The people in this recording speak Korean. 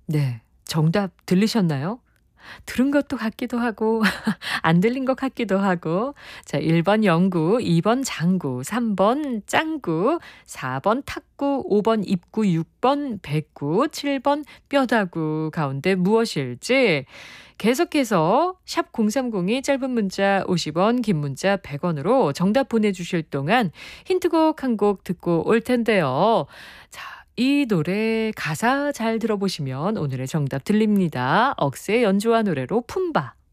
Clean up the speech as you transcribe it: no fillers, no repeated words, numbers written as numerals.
네. 정답 들리셨나요? 들은 것도 같기도 하고 안 들린 것 같기도 하고. 자, 1번 영구, 2번 장구, 3번 짱구, 4번 탁구, 5번 입구, 6번 백구, 7번 뼈다구 가운데 무엇일지 계속해서 샵 0302 짧은 문자 50 원, 긴 문자 100 원으로 정답 보내주실 동안 힌트곡 한 곡 듣고 올 텐데요. 자, 이 노래 가사 잘 들어보시면 오늘의 정답 들립니다. 억새 연주와 노래로 품바.